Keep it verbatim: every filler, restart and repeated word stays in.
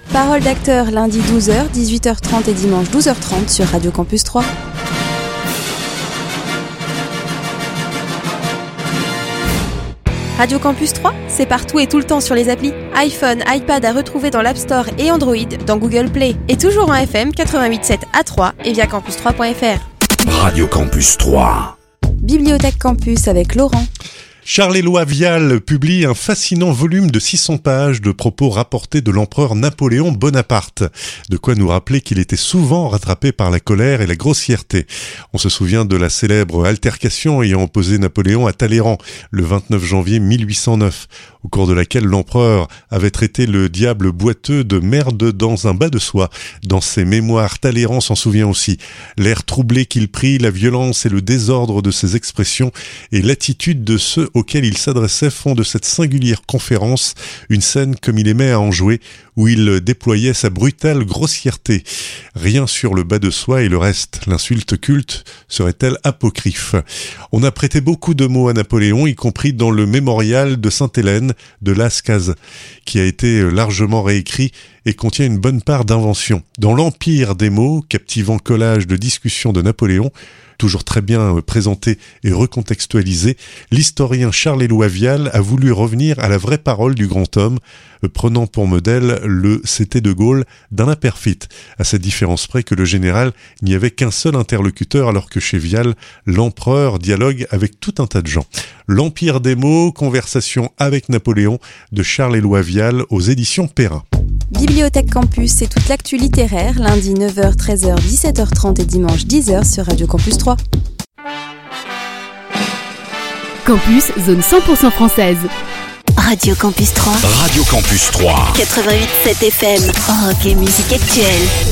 Parole d'acteur lundi douze heures, dix-huit heures trente et dimanche douze heures trente sur Radio Campus trois. Radio Campus trois, c'est partout et tout le temps sur les applis. iPhone, iPad à retrouver dans l'App Store et Android, dans Google Play. Et toujours en F M quatre-vingt-huit virgule sept à Troyes et via campus trois point f r. Radio Campus trois. Bibliothèque Campus avec Laurent. Charles-Éloi Vial publie un fascinant volume de six cents pages de propos rapportés de l'empereur Napoléon Bonaparte. De quoi nous rappeler qu'il était souvent rattrapé par la colère et la grossièreté. On se souvient de la célèbre altercation ayant opposé Napoléon à Talleyrand le vingt-neuf janvier mille huit cent neuf, au cours de laquelle l'empereur avait traité le diable boiteux de merde dans un bas de soie. Dans ses mémoires, Talleyrand s'en souvient aussi. L'air troublé qu'il prit, la violence et le désordre de ses expressions et l'attitude de ceux auquel il s'adressait font de cette singulière conférence une scène comme il aimait à en jouer, où il déployait sa brutale grossièreté. Rien sur le bas de soie et le reste. L'insulte culte serait-elle apocryphe? On a prêté beaucoup de mots à Napoléon, y compris dans le mémorial de Sainte-Hélène de Lascazes, qui a été largement réécrit et contient une bonne part d'invention. Dans l'Empire des mots, captivant collage de discussions de Napoléon, toujours très bien présenté et recontextualisé, l'historien Charles-Éloi Vial a voulu revenir à la vraie parole du grand homme, prenant pour modèle le « c'était de Gaulle » d'Alain Peyrefitte, à cette différence près que le général n'y avait qu'un seul interlocuteur, alors que chez Vial, l'empereur dialogue avec tout un tas de gens. L'Empire des mots, conversation avec Napoléon de Charles-Éloi Vial aux éditions Perrin. Bibliothèque Campus, c'est toute l'actu littéraire, lundi neuf heures, treize heures, dix-sept heures trente et dimanche dix heures sur Radio Campus trois. Campus, zone cent pour cent française. Radio Campus trois. Radio Campus trois. quatre-vingt-huit virgule sept F M. Rock et musique actuelle.